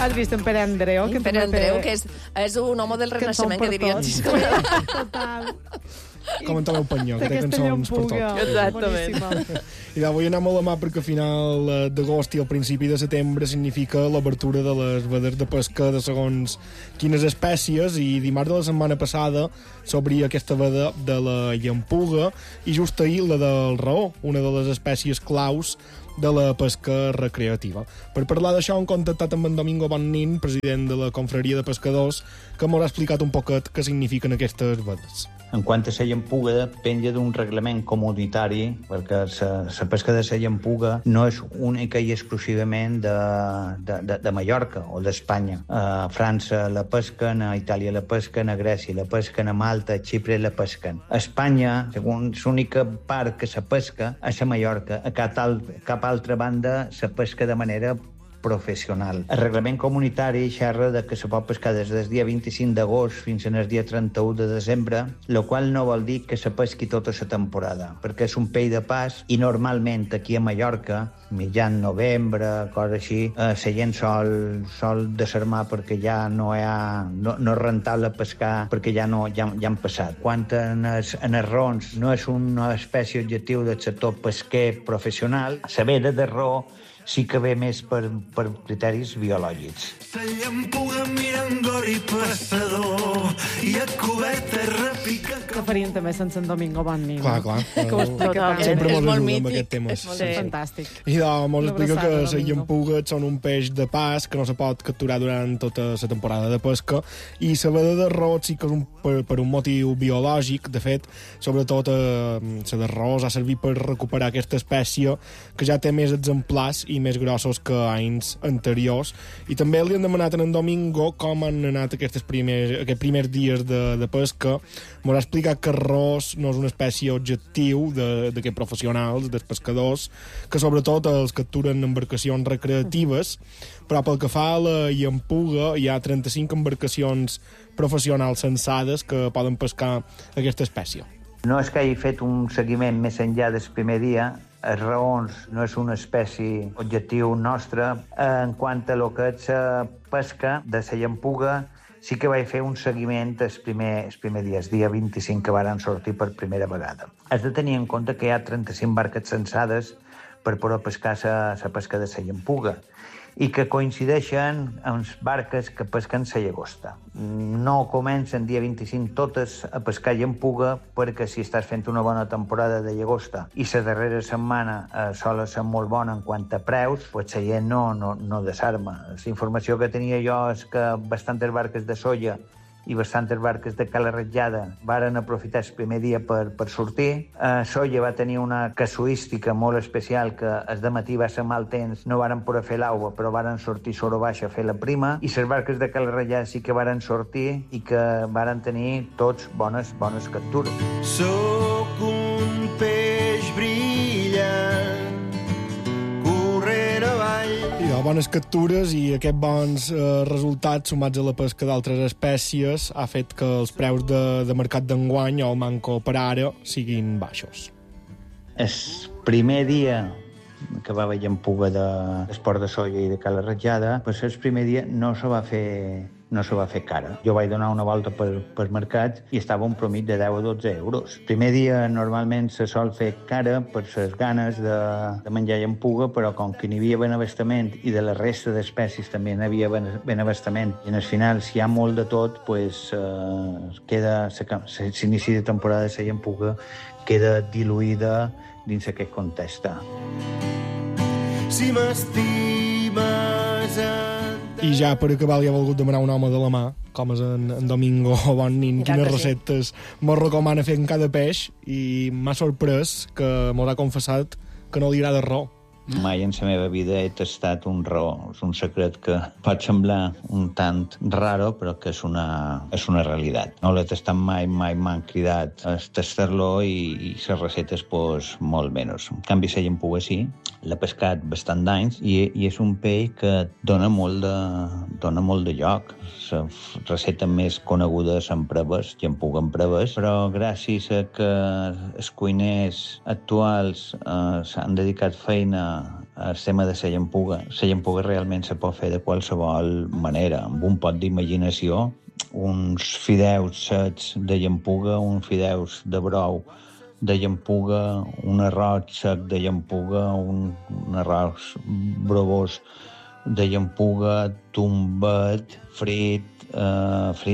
Has vist en Pere Andreu? Que Pere Andreu, que és un home del Renaixement, que diria el Xisco. Total. Com en Tomeu Panyó, que té cançons per tot. Exactament. I avui anem a la mà perquè a final d'agost i al principi de setembre significa l'obertura de les vedes de pesca de segons quines espècies, i dimarts de la setmana passada s'obria aquesta veda de la llampuga i just ahir la del raó, una de les espècies claus de la pesca recreativa. Per parlar d'això hem contactat amb en Domingo Bonnin, president de la Confraria de Pescadors, que m'ha explicat un poquet què signifiquen aquestes vedes. En quant a la llampuga, penja d'un reglament comunitari, perquè la pesca de la llampuga no és única i exclusivament de Mallorca o d'Espanya. A França la pesquen, a Itàlia la pesquen, a Grècia la pesquen, a Malta, a Xipre la pesquen. A Espanya, segons l'única part que se pesca, a la Mallorca. A cap altra banda se pesca de manera professional. El reglament comunitari xerra de que se pot pescar des del dia 25 d'agost fins al dia 31 de desembre, el qual no vol dir que se pesqui tota la temporada, perquè és un peix de pas i normalment aquí a Mallorca, mitjan novembre, cosa així, la gent sol desarmar perquè ja no és rentable pescar, perquè ja han passat. Quant en els rons, no és una espècie objectiu del sector pesquer professional, la veda de raó sí que ve més per criteris biològics. La llampuga mirant gori passador i a coberta repica... Que farien també sense en Domingo Bonnin. Clar. Sempre mos ajuda amb aquest tema. Fantàstic. I mos explica que les llampugues són un peix de pas que no se pot capturar durant tota la temporada de pesca, i la veda de raó sí que és per un motiu biològic. De fet, sobretot la de raó ha servit per recuperar aquesta espècie que ja té més exemplars i més grossos que anys anteriors. I també li han demanat a en Domingo com han anat aquests primers dies de pesca. M'ha explicat que el ros no és una espècie objectiu d'aquests professionals, dels pescadors, que sobretot els capturen en embarcacions recreatives, però pel que fa a la llampuga hi ha 35 embarcacions professionals censades que poden pescar aquesta espècie. No és que hagi fet un seguiment més enllà del primer dia. Els raons no és una espècie objectiu nostre. En quant a lo que és pesca de la llampuga, sí que vaig fer un seguiment els primers dies, dia 25, que varen sortir per primera vegada. Has de tenir en compte que hi ha 35 barques censades per poder pescar la pesca de la llampuga, i que coincideixen amb barques que pesquen la llagosta. No comencen dia 25 totes a pescar llampuga, perquè si estàs fent una bona temporada de llagosta i la darrera setmana sol ser molt bona en quant a preus, pues la gent no desarma. La informació que tenia jo és que bastantes barques de soia i bastantes barques de cala ratllada varen aprofitar el primer dia per sortir. Soia va tenir una casuística molt especial, que el dematí va ser mal temps, no varen poder fer l'aigua, però varen sortir soro baixa a fer la prima, i les barques de cala ratllada sí que varen sortir i que varen tenir tots bones captures. Sóc un peix brillant corrent avall. Bones captures i aquests bons resultats sumats a la pesca d'altres espècies ha fet que els preus de mercat d'enguany o el manco per ara siguin baixos. El primer dia que va haver llampuga d'esport de soia i de cala ratllada, pues el primer dia no se va fer cara. Jo vaig donar una volta per mercats i estava un promit de 10 a 12 euros. El primer dia normalment se sol fer cara per les ganes de menjar llampuga, però com que n'hi havia benabastament i de la resta d'espècies també n'hi havia benabastament, i al final, si hi ha molt de tot, pues, s'inici de temporada de la llampuga queda diluïda dins aquest context. Si m'estimes I ja per acabar li ha volgut demanar un home de la mà, com és en Domingo Bonnin, quines receptes mos recomana fer en cada peix, i m'ha sorprès que mos ha confessat que no li agrada raó. Mai en la meva vida he tastat un raó. És un secret que pot semblar un tant raro, però que és una realitat. No l'he tastat mai m'han cridat a tastar-lo, i les recetes, pues, molt menys. En canvi, la llampuga sí, l'he pescat bastant d'anys, i és un peix que dona molt de lloc. La receta més coneguda és en preves, llampuga en preves, però gràcies a que els cuiners actuals s'han dedicat feina el tema de la llampuga. La llampuga realment se pot fer de qualsevol manera, amb un pot d'imaginació, uns fideus secs de llampuga, uns fideus de brou de llampuga, un arròs sec de llampuga, un arròs brovós de llampuga, tombet, frit